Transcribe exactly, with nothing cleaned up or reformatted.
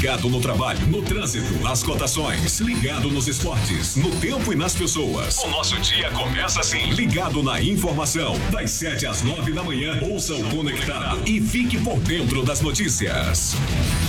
Ligado no trabalho, no trânsito, as cotações. Ligado nos esportes, no tempo e nas pessoas. O nosso dia começa assim. Ligado na informação. Das sete às nove da manhã, ouça o Conectado e fique por dentro das notícias.